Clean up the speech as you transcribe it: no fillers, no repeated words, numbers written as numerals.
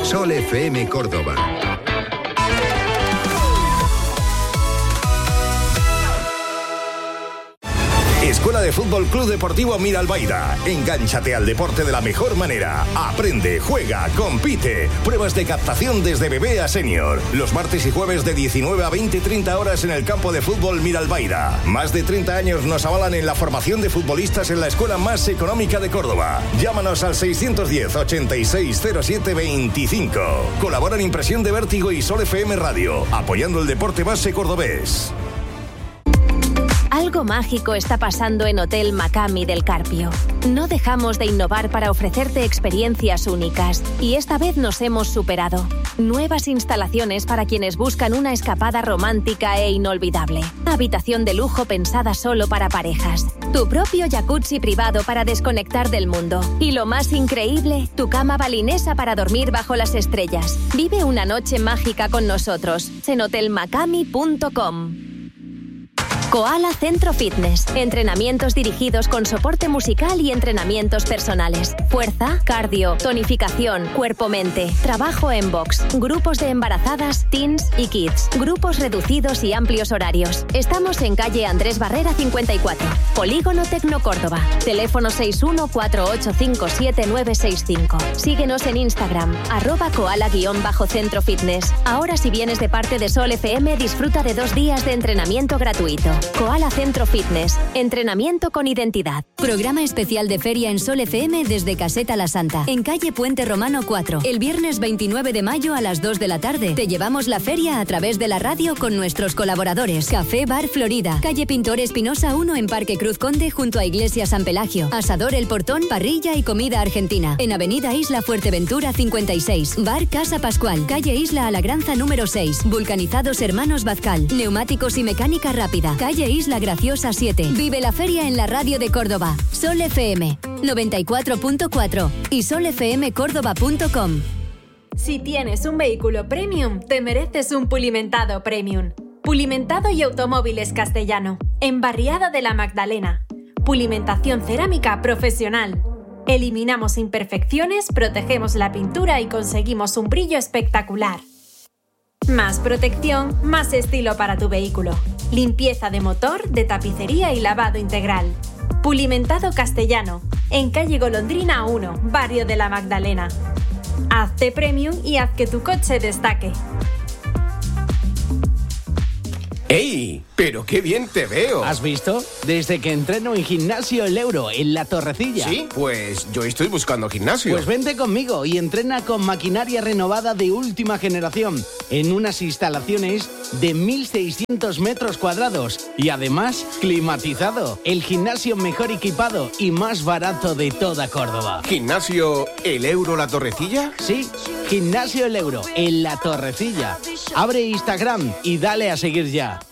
Sol FM Córdoba. Escuela de Fútbol Club Deportivo Miralbaida. Engánchate al deporte de la mejor manera. Aprende, juega, compite. Pruebas de captación desde bebé a senior. Los martes y jueves de 19 a 20-30 horas en el campo de fútbol Miralbaida. Más de 30 años nos avalan en la formación de futbolistas en la escuela más económica de Córdoba. Llámanos al 610 8607 25. Colaboran Impresión de Vértigo y Sol FM Radio, apoyando el deporte base cordobés. Algo mágico está pasando en Hotel Macami del Carpio. No dejamos de innovar para ofrecerte experiencias únicas y esta vez nos hemos superado. Nuevas instalaciones para quienes buscan una escapada romántica e inolvidable. Habitación de lujo pensada solo para parejas. Tu propio jacuzzi privado para desconectar del mundo. Y lo más increíble, tu cama balinesa para dormir bajo las estrellas. Vive una noche mágica con nosotros en hotelmacami.com. Koala Centro Fitness. Entrenamientos dirigidos con soporte musical y entrenamientos personales. Fuerza, cardio, tonificación, cuerpo-mente. Trabajo en box. Grupos de embarazadas, teens y kids. Grupos reducidos y amplios horarios. Estamos en calle Andrés Barrera 54. Polígono Tecno Córdoba. Teléfono 614857965. Síguenos en Instagram, @koala_centro fitness. Ahora, si vienes de parte de Sol FM, disfruta de 2 días de entrenamiento gratuito. Koala Centro Fitness. Entrenamiento con identidad. Programa especial de feria en Sol FM desde Caseta La Santa, en calle Puente Romano 4. El viernes 29 de mayo a las 2 de la tarde. Te llevamos la feria a través de la radio con nuestros colaboradores. Café Bar Florida. Calle Pintor Espinosa 1 en Parque Cruz Conde junto a Iglesia San Pelagio. Asador El Portón, parrilla y comida argentina. En Avenida Isla Fuerteventura 56. Bar Casa Pascual. Calle Isla Alagranza número 6. Vulcanizados Hermanos Bazcal. Neumáticos y mecánica rápida. Calle Isla Graciosa 7. Vive la feria en la radio de Córdoba. Sol FM 94.4 y solfmcórdoba.com. Si tienes un vehículo premium, te mereces un Pulimentado Premium. Pulimentado y Automóviles Castellano, en Barriada de la Magdalena. Pulimentación cerámica profesional. Eliminamos imperfecciones, protegemos la pintura y conseguimos un brillo espectacular. Más protección, más estilo para tu vehículo. Limpieza de motor, de tapicería y lavado integral. Pulimentado Castellano, en calle Golondrina 1, barrio de la Magdalena. Hazte premium y haz que tu coche destaque. ¡Ey! ¡Pero qué bien te veo! ¿Has visto? Desde que entreno en Gimnasio El Euro, en La Torrecilla. Sí, pues yo estoy buscando gimnasio. Pues vente conmigo y entrena con maquinaria renovada de última generación, en unas instalaciones de 1.600 metros cuadrados y además climatizado. El gimnasio mejor equipado y más barato de toda Córdoba. ¿Gimnasio El Euro La Torrecilla? Sí, Gimnasio El Euro, en La Torrecilla. Abre Instagram y dale a seguir ya.